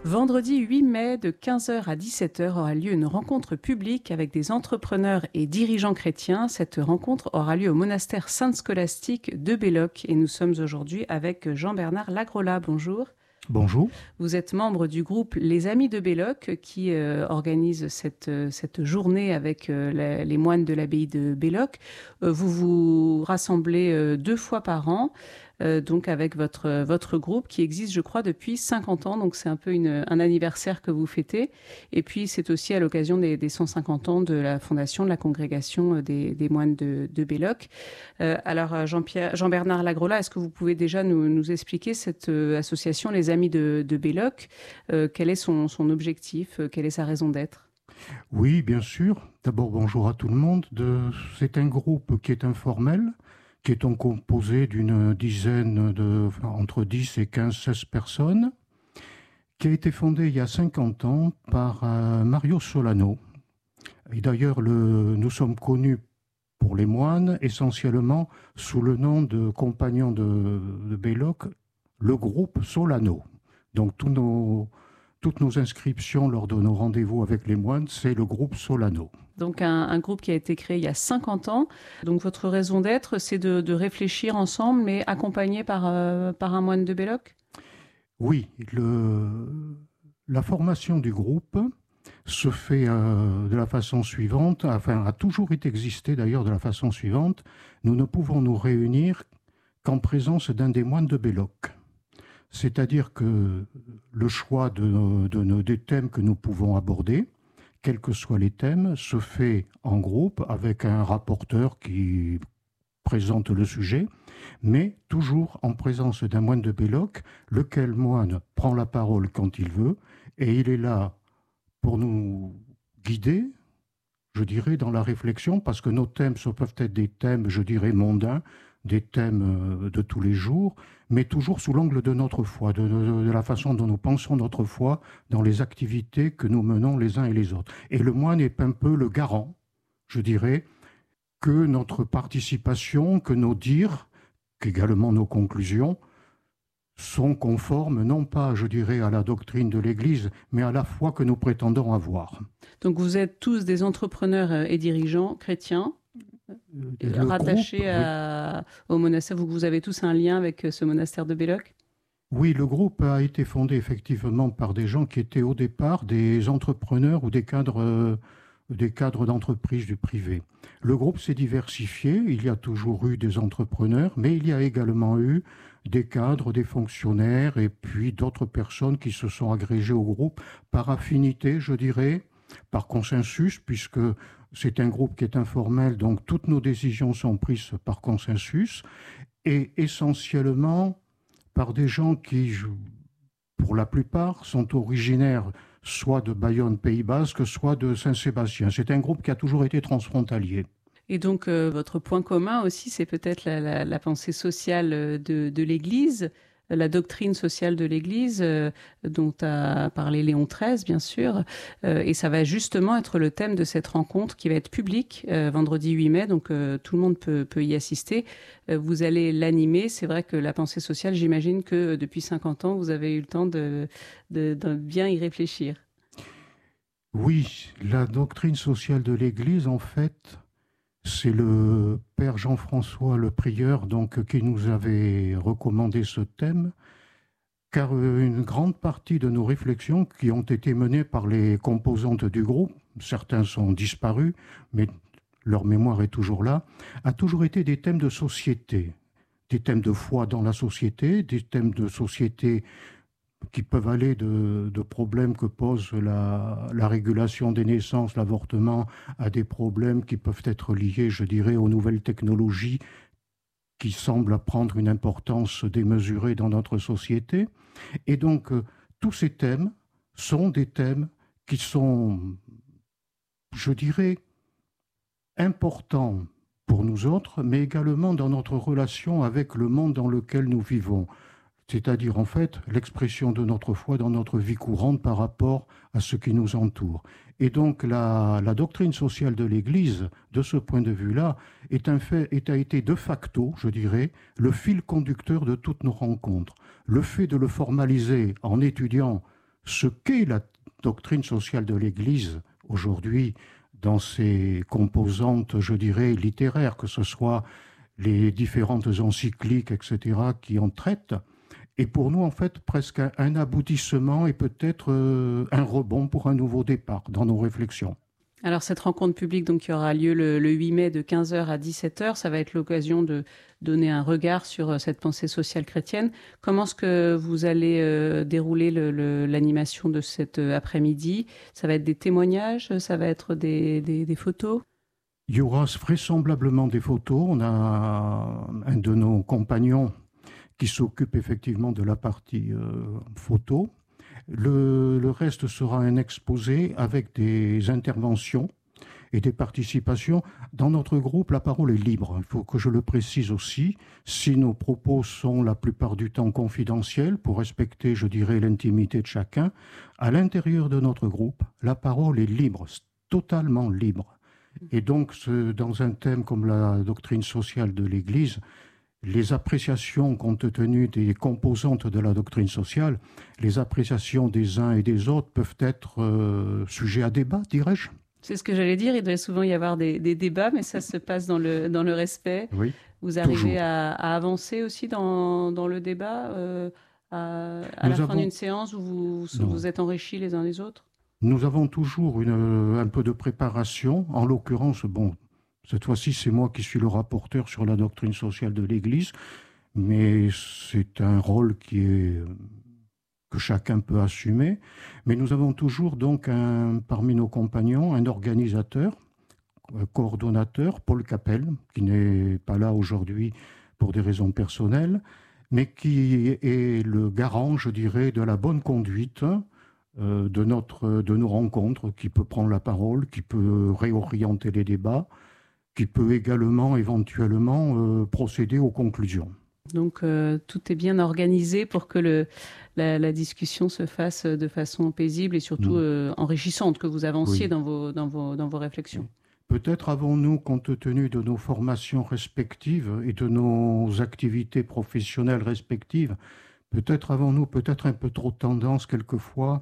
Vendredi 8 mai, de 15 heures à 17 heures, aura lieu une rencontre publique avec des entrepreneurs et dirigeants chrétiens. Cette rencontre aura lieu au monastère Sainte-Scolastique de Belloc. Et nous sommes aujourd'hui avec Jean-Bernard Lagrola. Bonjour. Bonjour. Vous êtes membre du groupe Les Amis de Belloc qui organise cette journée avec les moines de l'abbaye de Belloc. Vous vous rassemblez 2 fois par an. Donc avec votre groupe qui existe, je crois, depuis 50 ans. Donc c'est un peu un anniversaire que vous fêtez. Et puis c'est aussi à l'occasion des 150 ans de la fondation de la congrégation des moines de Belloc. Alors Jean-Bernard Lagrola, est-ce que vous pouvez déjà nous expliquer cette association Les Amis de Belloc? Quel est son objectif? Quelle est sa raison d'être? Oui, bien sûr. D'abord, bonjour à tout le monde. C'est un groupe qui est informel, qui est composé d'une dizaine entre 10 et 15, 16 personnes, qui a été fondé il y a 50 ans par Mario Solano. Et d'ailleurs, nous sommes connus pour les moines, essentiellement sous le nom de compagnons de Belloc, le groupe Solano. Donc toutes nos inscriptions lors de nos rendez-vous avec les moines, c'est le groupe Solano. Donc un groupe qui a été créé il y a 50 ans. Donc votre raison d'être, c'est de réfléchir ensemble, mais accompagné par un moine de Belloc? Oui, la formation du groupe se fait de la façon suivante, enfin a toujours existé d'ailleurs de la façon suivante. Nous ne pouvons nous réunir qu'en présence d'un des moines de Belloc. C'est-à-dire que le choix des thèmes que nous pouvons aborder, quels que soient les thèmes, se fait en groupe avec un rapporteur qui présente le sujet, mais toujours en présence d'un moine de Belloc, lequel moine prend la parole quand il veut, et il est là pour nous guider, je dirais, dans la réflexion, parce que nos thèmes peuvent être des thèmes, je dirais, mondains, des thèmes de tous les jours, mais toujours sous l'angle de notre foi, de la façon dont nous pensons notre foi dans les activités que nous menons les uns et les autres. Et le moine est un peu le garant, je dirais, que notre participation, que nos dires, qu'également nos conclusions, sont conformes, non pas, je dirais, à la doctrine de l'Église, mais à la foi que nous prétendons avoir. Donc vous êtes tous des entrepreneurs et dirigeants chrétiens rattachés au monastère. Vous avez tous un lien avec ce monastère de Belloc? Oui, le groupe a été fondé effectivement par des gens qui étaient au départ des entrepreneurs ou des cadres d'entreprise du privé. Le groupe s'est diversifié, il y a toujours eu des entrepreneurs, mais il y a également eu des cadres, des fonctionnaires et puis d'autres personnes qui se sont agrégées au groupe par affinité, je dirais, par consensus, puisque c'est un groupe qui est informel, donc toutes nos décisions sont prises par consensus et essentiellement par des gens qui, pour la plupart, sont originaires soit de Bayonne, Pays Basque, soit de Saint-Sébastien. C'est un groupe qui a toujours été transfrontalier. Et donc, votre point commun aussi, c'est peut-être la pensée sociale de l'Église, la doctrine sociale de l'Église, dont a parlé Léon XIII, bien sûr. Et ça va justement être le thème de cette rencontre qui va être publique vendredi 8 mai, donc tout le monde peut y assister. Vous allez l'animer. C'est vrai que la pensée sociale, j'imagine que depuis 50 ans, vous avez eu le temps de bien y réfléchir. Oui, la doctrine sociale de l'Église, en fait, c'est le père Jean-François, le prieur, donc, qui nous avait recommandé ce thème, car une grande partie de nos réflexions qui ont été menées par les composantes du groupe, certains sont disparus, mais leur mémoire est toujours là, a toujours été des thèmes de société, des thèmes de foi dans la société, des thèmes de société qui peuvent aller de problèmes que pose la régulation des naissances, l'avortement, à des problèmes qui peuvent être liés, je dirais, aux nouvelles technologies qui semblent prendre une importance démesurée dans notre société. Et donc, tous ces thèmes sont des thèmes qui sont, je dirais, importants pour nous autres, mais également dans notre relation avec le monde dans lequel nous vivons. C'est-à-dire, en fait, l'expression de notre foi dans notre vie courante par rapport à ce qui nous entoure. Et donc, la doctrine sociale de l'Église, de ce point de vue-là, a été de facto, je dirais, le fil conducteur de toutes nos rencontres. Le fait de le formaliser en étudiant ce qu'est la doctrine sociale de l'Église aujourd'hui dans ses composantes, je dirais, littéraires, que ce soit les différentes encycliques, etc., qui en traitent, est pour nous, en fait, presque un aboutissement et peut-être un rebond pour un nouveau départ dans nos réflexions. Alors cette rencontre publique donc, qui aura lieu le 8 mai de 15 h à 17 h, ça va être l'occasion de donner un regard sur cette pensée sociale chrétienne. Comment est-ce que vous allez dérouler l'animation de cet après-midi? Ça va être des témoignages? Ça va être des photos? Il y aura vraisemblablement des photos. On a un de nos compagnons qui s'occupe effectivement de la partie photo. Le reste sera un exposé avec des interventions et des participations. Dans notre groupe, la parole est libre. Il faut que je le précise aussi. Si nos propos sont la plupart du temps confidentiels, pour respecter, je dirais, l'intimité de chacun, à l'intérieur de notre groupe, la parole est libre, totalement libre. Et donc, dans un thème comme la doctrine sociale de l'Église, les appréciations compte tenu des composantes de la doctrine sociale, les appréciations des uns et des autres peuvent être sujets à débat, dirais-je. C'est ce que j'allais dire, il doit souvent y avoir des débats, mais ça se passe dans le respect. Oui, vous arrivez à avancer aussi dans le débat à la fin d'une séance où vous êtes enrichis les uns les autres? Nous avons toujours un peu de préparation. En l'occurrence, bon, cette fois-ci, c'est moi qui suis le rapporteur sur la doctrine sociale de l'Église, mais c'est un rôle que chacun peut assumer. Mais nous avons toujours donc parmi nos compagnons un organisateur, un coordonnateur, Paul Capel, qui n'est pas là aujourd'hui pour des raisons personnelles, mais qui est le garant, je dirais, de la bonne conduite de nos rencontres, qui peut prendre la parole, qui peut réorienter les débats, qui peut également éventuellement procéder aux conclusions. Donc tout est bien organisé pour que la discussion se fasse de façon paisible et surtout enrichissante, que vous avanciez dans vos réflexions. Peut-être avons-nous, compte tenu de nos formations respectives et de nos activités professionnelles respectives, peut-être avons-nous un peu trop tendance quelquefois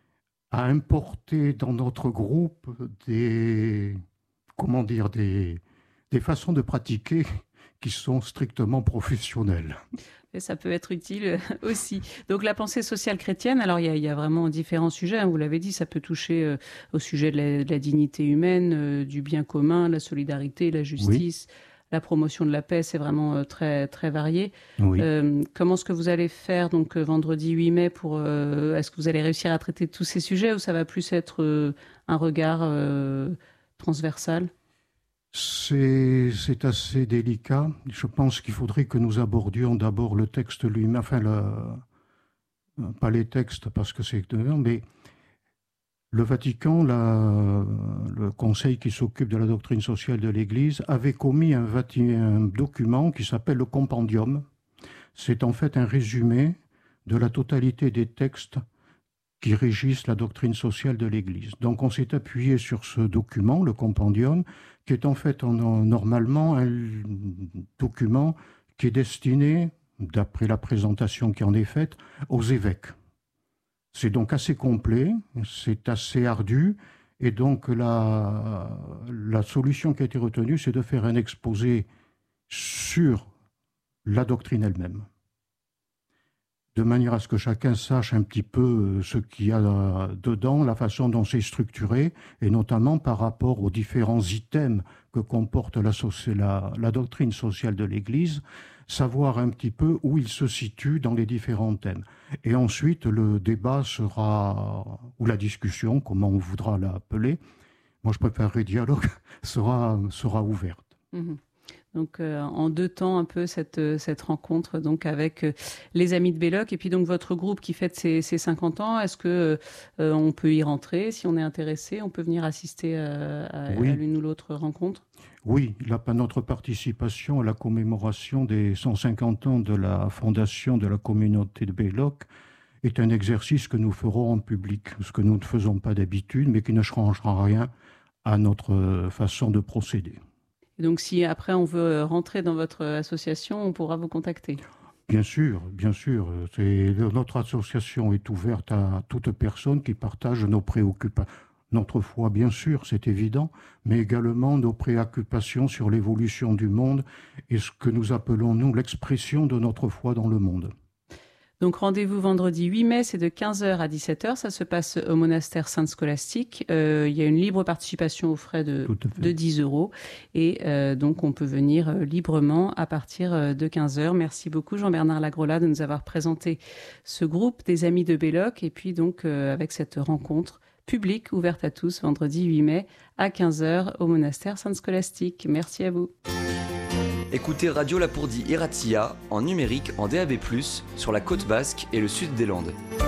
à importer dans notre groupe des façons de pratiquer qui sont strictement professionnelles. Et ça peut être utile aussi. Donc la pensée sociale chrétienne, alors il y a vraiment différents sujets, hein, vous l'avez dit, ça peut toucher au sujet de la dignité humaine, du bien commun, la solidarité, la justice, la promotion de la paix, c'est vraiment très, très varié. Oui. Comment est-ce que vous allez faire donc vendredi 8 mai est-ce que vous allez réussir à traiter tous ces sujets ou ça va plus être un regard transversal? C'est assez délicat. Je pense qu'il faudrait que nous abordions d'abord le texte lui-même, enfin, pas les textes parce que c'est dedans, mais le Vatican, le conseil qui s'occupe de la doctrine sociale de l'Église, avait commis un document qui s'appelle le Compendium. C'est en fait un résumé de la totalité des textes qui régissent la doctrine sociale de l'Église. Donc on s'est appuyé sur ce document, le Compendium, qui est en fait normalement un document qui est destiné, d'après la présentation qui en est faite, aux évêques. C'est donc assez complet, c'est assez ardu, et donc la solution qui a été retenue, c'est de faire un exposé sur la doctrine elle-même, de manière à ce que chacun sache un petit peu ce qu'il y a dedans, la façon dont c'est structuré, et notamment par rapport aux différents items que comporte la doctrine sociale de l'Église, savoir un petit peu où il se situe dans les différents thèmes. Et ensuite, le débat sera, ou la discussion, comment on voudra l'appeler, moi je préférerais dialogue, sera ouverte. Mmh. Donc en 2 temps un peu cette rencontre donc avec les Amis de Belloc et puis donc votre groupe qui fête ses 50 ans. Est-ce que on peut y rentrer si on est intéressé? On peut venir assister à l'une ou l'autre rencontre? Oui, notre participation à la commémoration des 150 ans de la fondation de la communauté de Belloc est un exercice que nous ferons en public, ce que nous ne faisons pas d'habitude, mais qui ne changera rien à notre façon de procéder. Et donc si après on veut rentrer dans votre association, on pourra vous contacter? Bien sûr, bien sûr. Notre association est ouverte à toute personne qui partage nos préoccupations. Notre foi, bien sûr, c'est évident, mais également nos préoccupations sur l'évolution du monde et ce que nous appelons, nous, l'expression de notre foi dans le monde. Donc rendez-vous vendredi 8 mai, c'est de 15 h à 17 h. Ça se passe au monastère Sainte-Scolastique. Il y a une libre participation aux frais de 10 €. Et donc on peut venir librement à partir de 15 h. Merci beaucoup Jean-Bernard Lagrola de nous avoir présenté ce groupe des Amis de Belloc. Et puis donc avec cette rencontre publique ouverte à tous vendredi 8 mai à 15 h au monastère Sainte-Scolastique. Merci à vous. Écoutez Radio Lapourdie Iratia en numérique en DAB+, sur la côte basque et le sud des Landes.